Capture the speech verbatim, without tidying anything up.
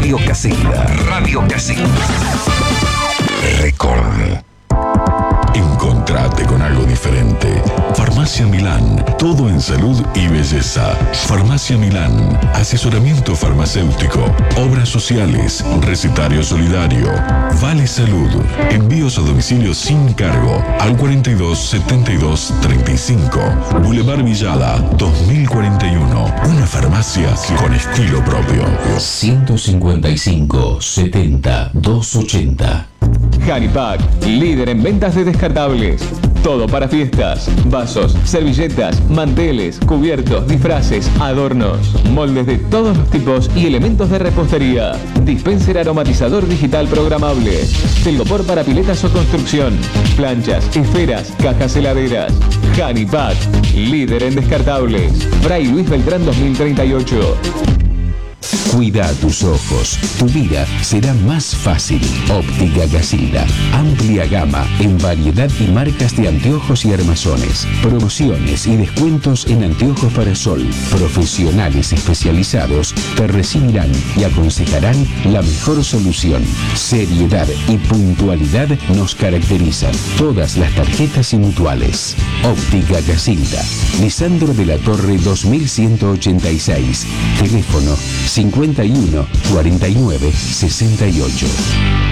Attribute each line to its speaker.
Speaker 1: Radio Casilda. Radio Casilda. Record. Encontrate con algo diferente. Farmacia Milán, todo en salud y belleza. Farmacia Milán, asesoramiento farmacéutico, obras sociales, recetario solidario, Vale Salud, envíos a domicilio sin cargo al cuarenta y dos setenta y dos treinta y cinco, Boulevard Villada dos mil cuarenta y uno. Una farmacia con estilo propio.
Speaker 2: ciento cincuenta y cinco setenta doscientos ochenta.
Speaker 3: Hanipack, líder en ventas de descartables. Todo para fiestas, vasos, servilletas, manteles, cubiertos, disfraces, adornos, moldes de todos los tipos y elementos de repostería. Dispenser aromatizador digital programable. Telgopor para piletas o construcción. Planchas, esferas, cajas heladeras. Hanipack, líder en descartables. Fray Luis Beltrán dos mil treinta y ocho.
Speaker 2: Cuida tus ojos, tu vida será más fácil. Óptica Casilda, amplia gama en variedad y marcas de anteojos y armazones, promociones y descuentos en anteojos para sol. Profesionales especializados te recibirán y aconsejarán la mejor solución. Seriedad y puntualidad nos caracterizan. Todas las tarjetas y mutuales. Óptica Casilda, Lisandro de la Torre dos mil ciento ochenta y seis. Teléfono cincuenta y uno cuarenta y nueve sesenta y ocho.